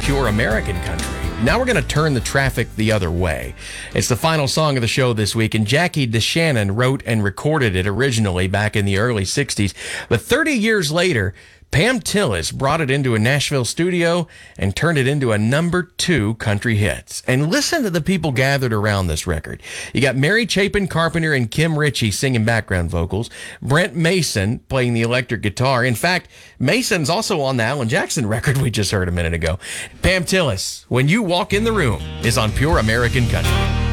Pure American Country. Now we're going to turn the traffic the other way. It's the final song of the show this week, and Jackie DeShannon wrote and recorded it originally back in the early 60s. But 30 years later, Pam Tillis brought it into a Nashville studio and turned it into a #2 country hit. And listen to the people gathered around this record. You got Mary Chapin Carpenter and Kim Ritchie singing background vocals, Brent Mason playing the electric guitar. In fact, Mason's also on the Alan Jackson record we just heard a minute ago. Pam Tillis, When You Walk in the Room, is on Pure American Country.